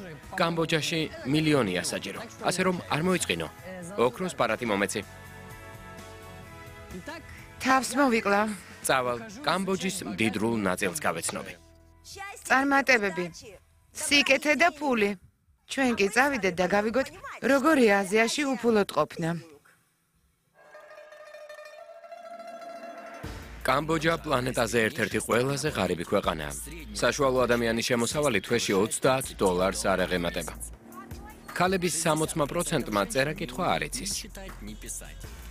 კამბოჯაში მილიონია საჯერო. ასე რომ არ მოიწყინო. ოქროს პარატი მომეცი. თავს მოვიკლავ. წავალ, კამბოჯის მდიდრულ ნაწილს გავეცნობი. წარმატებები. სიკეთე და ფული. ჩვენ კი წავიდეთ და გავიგოთ, როგორი აზიაში უფულოდ ყოფნა. კამბოჯა პლანეტაზე ერთ-ერთი ყველაზე ღარიბი ქვეყანაა. საშუალო ადამიანის შემოსავალი თვეში $30 არ ეღემატება. ქალების 60%-მა წერა-კითხვა არ იცის.